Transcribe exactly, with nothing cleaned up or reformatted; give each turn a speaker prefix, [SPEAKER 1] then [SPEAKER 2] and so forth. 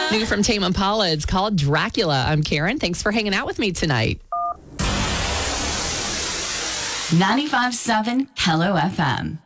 [SPEAKER 1] New from Tame Impala, it's called Dracula. I'm Karen. Thanks for hanging out with me tonight.
[SPEAKER 2] ninety-five point seven Hello F M.